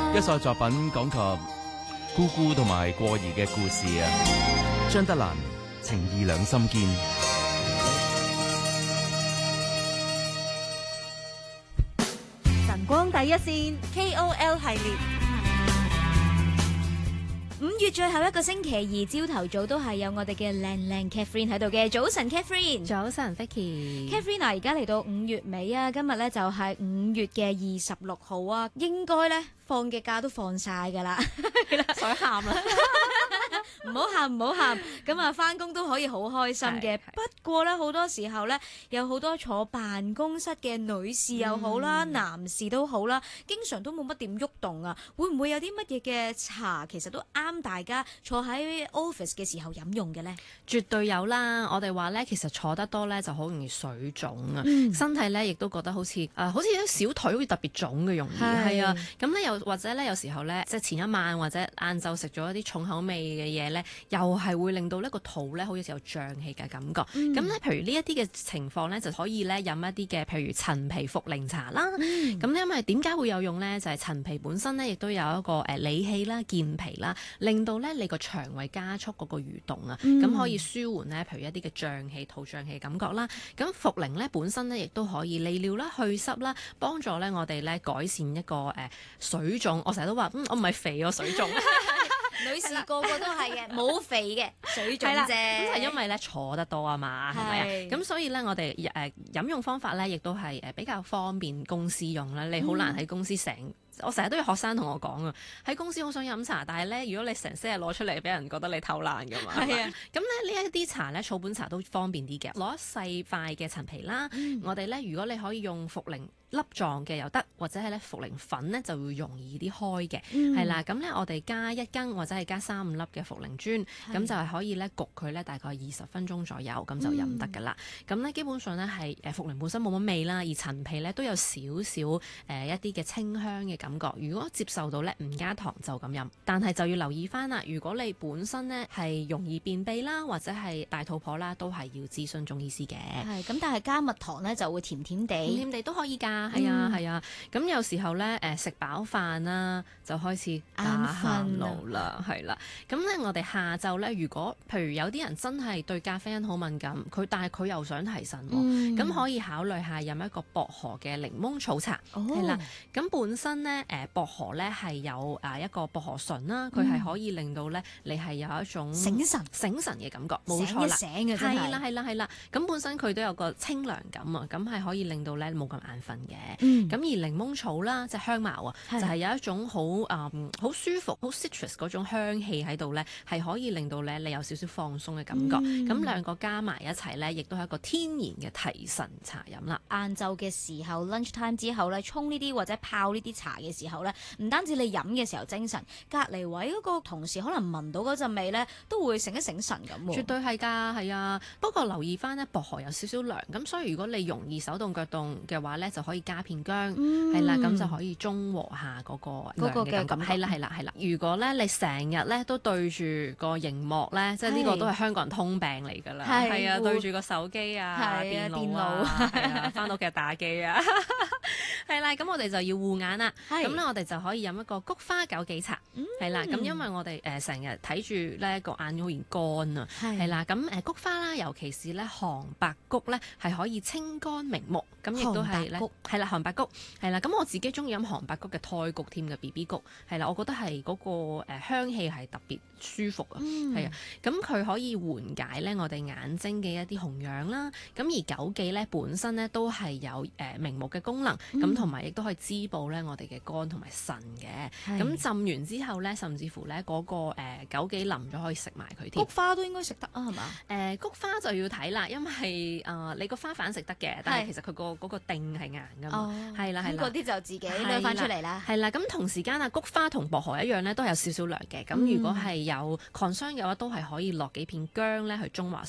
一首作品講及姑姑同埋過兒嘅故事啊。張德蘭情義兩心堅。 晨光第一線 KOL 系列。5月最後一個星期二朝頭早都係有我哋嘅靚靚 Catherine 喺度嘅。早晨 Catherine。 早晨 Vicky。 Catherine 啊，而家嚟到5月尾啊，今日咧就係5月嘅26號啊，應該咧放嘅假都放晒噶啦， 想喊啦。 唔好喊唔好喊，咁啊翻工都可以好開心嘅。不過咧好多時候咧，有好多坐辦公室嘅女士又好啦，男士都好啦，經常都冇乜點喐動啊。會唔會有啲乜嘢嘅茶其實都啱大家坐喺 office 嘅時候飲用嘅咧？ 絕對有啦！我哋話咧，其實坐得多咧就好容易水腫啊，身體咧亦都覺得好似啲小腿好似特別腫嘅容易係啊。咁咧又或者咧有時候咧，即係前一晚或者晏晝食咗一啲重口味嘅嘢咧，又係會令到呢個肚咧好似有脹氣嘅感覺。咁咧，譬如呢一啲嘅情況咧，就可以咧飲一啲嘅，譬如陳皮茯苓茶啦。咁因為點解會有用咧？就係陳皮本身咧，亦都有一個理氣啦、健脾啦，令到咧你個腸胃加速嗰個蠕動啊，咁可以舒緩咧，譬如一啲嘅脹氣、肚脹氣感覺啦。咁茯苓咧本身咧，亦都可以利尿啦、去濕啦，幫助咧我哋咧改善一個水腫。我成日都話，我唔係肥我水腫。 女士個個都係嘅，冇肥嘅水腫啫。 咁係因為咧坐得多啊嘛，係咪啊？咁所以咧，我哋飲用方法咧，亦都係比較方便公司用啦。你好難喺公司我成日都有學生同我講啊，喺公司好想飲茶，但係咧，如果你成些日攞出嚟，俾人覺得你偷懶㗎嘛。係啊。咁咧呢一啲茶咧，草本茶都方便啲嘅。攞一細塊嘅陳皮啦，我哋咧如果你可以用茯苓粒狀嘅又得，或者係咧茯苓粉咧就會容易啲開嘅，係啦。咁咧我哋加1羹或者係加3-5粒嘅茯苓磚，咁就係可以咧焗佢咧大概20分鐘左右，咁就飲得㗎啦。咁咧基本上咧係茯苓本身冇乜味啦，而陳皮咧都有少少一啲嘅清香嘅感覺。如果接受到咧唔加糖就咁飲，但係就要留意翻啦。如果你本身咧係容易便秘啦，或者係大肚婆啦，都係要諮詢中醫師嘅。 係咁，但係加蜜糖咧就會甜甜地， 甜甜地都可以㗎。係啊係啊。咁有時候咧食飽飯啦，就開始打喊路啦，係啦。咁咧我哋下晝咧，如果譬如有啲人真係對咖啡因好敏感，但係佢又想提神喎，咁可以考慮下飲一個薄荷嘅檸檬草茶，係啦。咁本身咧薄荷咧係有一個薄荷醇啦，佢係可以令到咧你係有一種醒神嘅感覺，冇錯啦， 醒嘅真係係啦。咁本身佢都有個清涼感啊，咁係可以令到咧冇咁眼瞓嘅。咁而檸檬草啦，即係香茅啊，就係有一種好舒服、好 citrus 嗰種香氣喺度咧，係可以令到咧你有少少放鬆嘅感覺。咁兩個加埋一齊咧，亦都係一個天然嘅提神茶飲啦。 晏晝嘅時候 lunch time 之後咧，沖呢啲或者泡呢啲茶嘅時候咧，唔單止你飲嘅時候精神，隔離位嗰個同事可能聞到嗰陣味咧，都會醒一醒神咁。 絕對係㗎，係啊。不過留意翻咧，薄荷有少少涼，咁所以如果你容易手凍腳凍嘅話咧，就可以加片薑，係啦，咁就可以中和下嗰個涼嘅感覺。係啦。如果咧你成日咧都對住個熒幕咧，即係呢個都係香港人通病嚟㗎啦。係啊，對住個手機啊、電腦啊，係啊，翻到屋企打機啊，係啦。咁我哋就要護眼啦。咁咧我哋就可以飲一個菊花枸杞茶，係啦。咁因為我哋成日睇住咧個眼好易乾啊，係啦。咁菊花啦，尤其是咧韓白菊咧，係可以清肝明目，咁亦都係咧係啦，韓白菊係啦。咁我自己中意飲韓白菊嘅胎菊添嘅 BB 菊，係啦，我覺得係嗰個香氣係特別舒服啊，係啊。咁佢可以緩解咧我哋眼睛嘅一啲紅癢啦。咁而枸杞咧本身咧都係有明目嘅功能，咁同埋亦都可以滋補咧我哋嘅肝同埋腎嘅。咁浸完之後咧，甚至乎咧嗰個枸杞淋咗可以食埋佢添。 菊花都應該食得啊，係嘛？ 菊花就要睇啦，因為你個花瓣食得嘅，但係其實佢嗰個頂係硬㗎嘛。係啦。 咁嗰啲就自己攞翻出嚟啦。 係啦。咁同時間啊，菊花同薄荷一樣咧，都有少少涼嘅。咁如果係有 concern 嘅話，都係可以落幾片薑咧去中和